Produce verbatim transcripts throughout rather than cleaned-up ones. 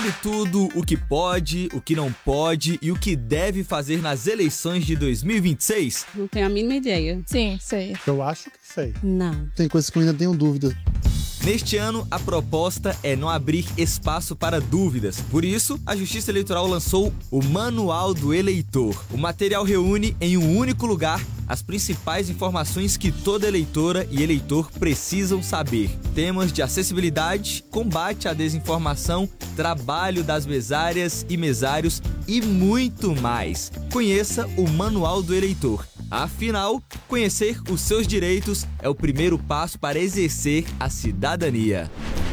Sobre tudo o que pode, o que não pode e o que deve fazer nas eleições de dois mil e vinte e seis? Não tenho a mínima ideia. Sim, sei. Eu acho que sei. Não. Tem coisas que eu ainda tenho dúvida. Neste ano, a proposta é não abrir espaço para dúvidas. Por isso, a Justiça Eleitoral lançou o Manual do Eleitor. O material reúne em um único lugar as principais informações que toda eleitora e eleitor precisam saber. Temas de acessibilidade, combate à desinformação, trabalho das mesárias e mesários e muito mais. Conheça o Manual do Eleitor. Afinal, conhecer os seus direitos é o primeiro passo para exercer a cidadania.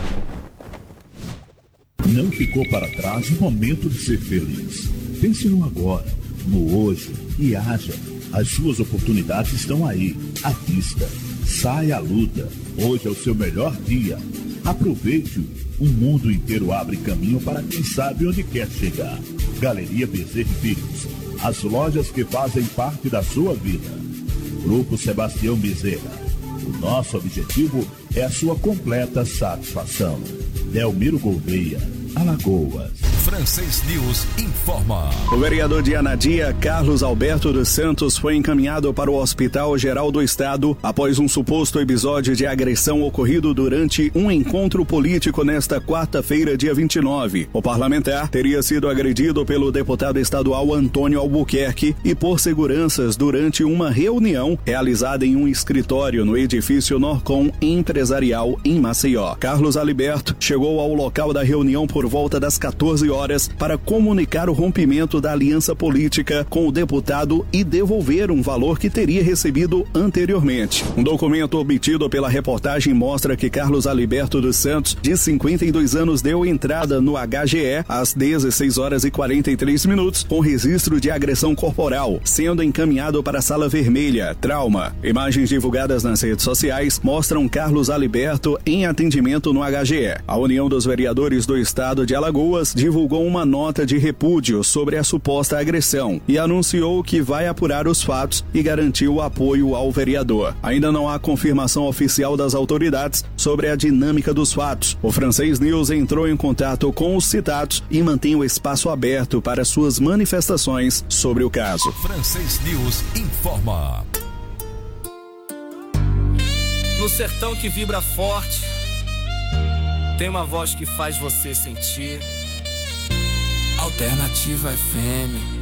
Não ficou para trás o momento de ser feliz. Pense no agora, no hoje e haja. As suas oportunidades estão aí, à vista. Saia à luta. Hoje é o seu melhor dia. Aproveite-o. O mundo inteiro abre caminho para quem sabe onde quer chegar. Galeria Bezerra Filhos. As lojas que fazem parte da sua vida. Grupo Sebastião Bezerra. O nosso objetivo é a sua completa satisfação. Delmiro Gouveia, Alagoas. Francês News informa. O vereador de Anadia, Carlos Alberto dos Santos, foi encaminhado para o Hospital Geral do Estado após um suposto episódio de agressão ocorrido durante um encontro político nesta quarta-feira, dia vinte e nove. O parlamentar teria sido agredido pelo deputado estadual Antônio Albuquerque e por seguranças durante uma reunião realizada em um escritório no edifício Norcom Empresarial em Maceió. Carlos Alberto chegou ao local da reunião por volta das quatorze horas para comunicar o rompimento da aliança política com o deputado e devolver um valor que teria recebido anteriormente. Um documento obtido pela reportagem mostra que Carlos Alberto dos Santos, de cinquenta e dois anos, deu entrada no H G E às dezesseis horas e quarenta e três minutos com registro de agressão corporal, sendo encaminhado para a sala vermelha, trauma. Imagens divulgadas nas redes sociais mostram Carlos Alberto em atendimento no H G E. A União dos Vereadores do Estado de Alagoas divulgou uma nota de repúdio sobre a suposta agressão e anunciou que vai apurar os fatos e garantiu o apoio ao vereador. Ainda não há confirmação oficial das autoridades sobre a dinâmica dos fatos. O Francês News entrou em contato com os citados e mantém o espaço aberto para suas manifestações sobre o caso. Francês News informa. No sertão que vibra forte, tem uma voz que faz você sentir. Alternativa F M.